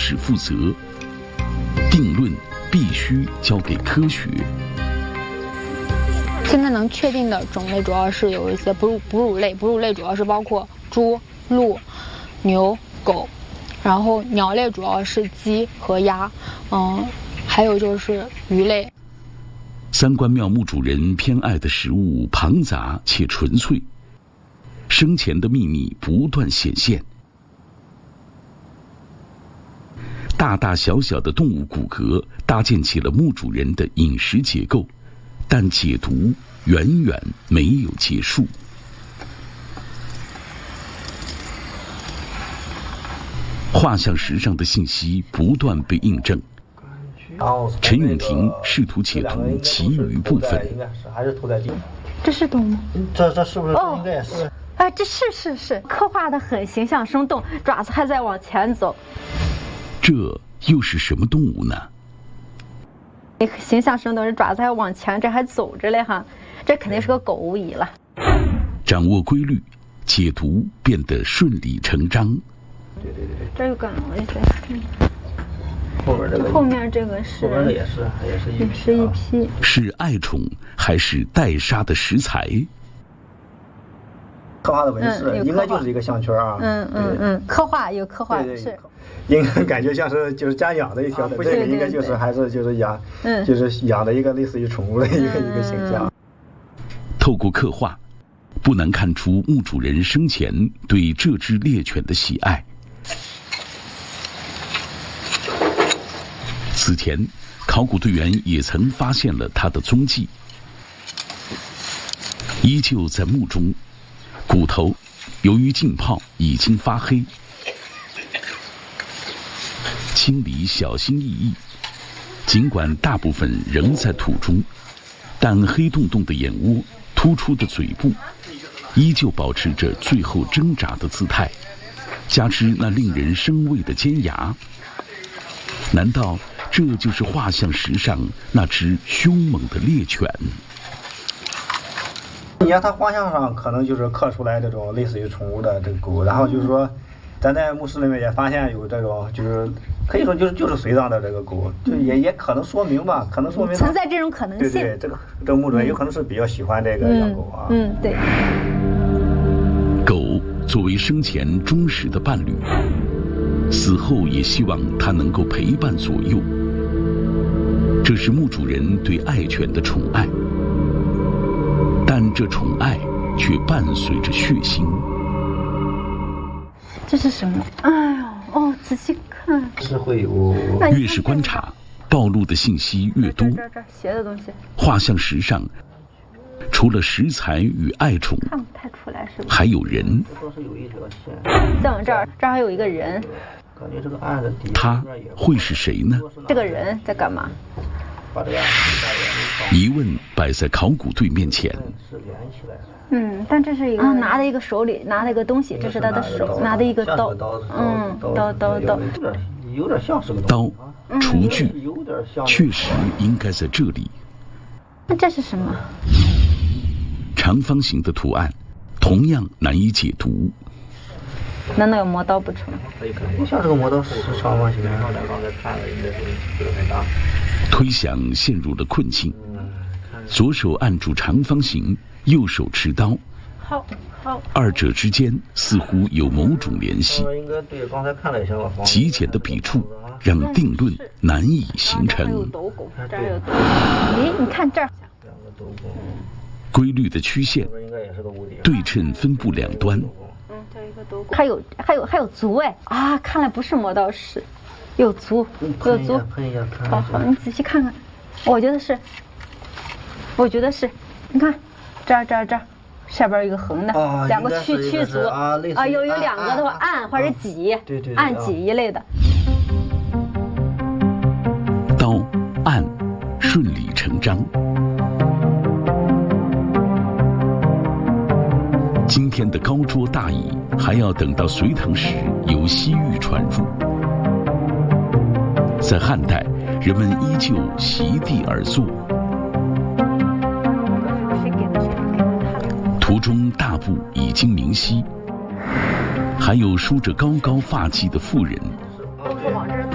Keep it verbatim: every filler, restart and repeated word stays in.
史负责，定论必须交给科学。 现在能确定的种类主要是有一些哺乳哺乳类，哺乳类主要是包括猪、鹿、牛、狗，然后鸟类主要是鸡和鸭，嗯，还有就是鱼类。 三官庙墓主人偏爱的食物庞杂且纯粹，生前的秘密不断显现。大大小小的动物骨骼搭建起了墓主人的饮食结构，但解读远远没有结束。画像石上的信息不断被印证。陈永廷试图解读其余部分。 这是动物？ 这这是不是应该是？ 哎，这是是是，刻画的很形象生动，爪子还在往前走。 这又是什么动物呢？ 形象生动，这爪子还往前，这还走着嘞哈，这肯定是个狗无疑了。 掌握规律，解读变得顺理成章。 对对对， 这又干了一些。 后面这个， 后面这个是， 后面这也是，也是一批、啊， 也是一批。 是爱宠还是待杀的食材？ 刻画的纹饰、嗯、应该就是一个项圈啊。 嗯嗯嗯，刻画有刻画对对是。 应该感觉像是就是家养的一条的，这个应该就是还是就是养，嗯，就是养的一个类似于宠物的一个、嗯、一个形象。 透过刻画，不难看出墓主人生前对这只猎犬的喜爱。此前，考古队员也曾发现了它的踪迹，依旧在墓中，骨头由于浸泡已经发黑。清理小心翼翼，尽管大部分仍在土中，但黑洞洞的眼窝、突出的嘴部，依旧保持着最后挣扎的姿态，加之那令人生畏的尖牙，难道这就是画像石上那只凶猛的猎犬？ 你看它画像上可能就是刻出来这种类似于宠物的这个狗，然后就是说，咱在墓室里面也发现有这种就是可以说就是就是随葬的这个狗，就也也可能说明吧，可能说明存在这种可能性。 对对，这个这个墓主人有可能是比较喜欢这个养狗啊。 嗯，嗯对。 狗作为生前忠实的伴侣，死后也希望它能够陪伴左右。这是墓主人对爱犬的宠爱，但这宠爱却伴随着血腥。 这是什么？哎呦，哦，仔细看， 是会有。 越是观察，暴露的信息越多。 这这斜的东西。 画像石上，除了食材与爱宠， 看不太出来是吧？ 还有人。 说是有一条线。 再往这儿，这儿还有一个人。 感觉这个案子底他会是谁呢？ 这个人在干嘛？ 疑问摆在考古队面前。 嗯，但这是一个、啊、拿的一个手里拿了一个东西，这是他的手拿的一个刀，嗯，刀刀刀， 有点像是个刀，厨具，确实应该在这里。 那这是什么？ 长方形的图案，同样难以解读。 难道有磨刀不成？ 像这个磨刀是长方形， 推想陷入了困境，左手按住长方形，右手持刀， 好，好， 二者之间似乎有某种联系。 应该对，刚才看了一下， 极简的笔触让定论难以形成。 有斗拱，这儿有斗拱。咦，你看这儿， 规律的曲线，对称分布两端。 还有还有还有足哎啊！看来不是磨刀石，有足有足。好好，你仔细看看，我觉得是，我觉得是，你看这儿这儿这儿，下边有一个横的， 哦、 两个曲曲足啊，啊有有两个的话按或者几， 对对， 按几一类的。 刀按顺理成章。今天的高桌大椅还要等到隋唐时由西域传入。在汉代，人们依旧席地而坐。途中大部已经明晰，还有梳着高高发髻的妇人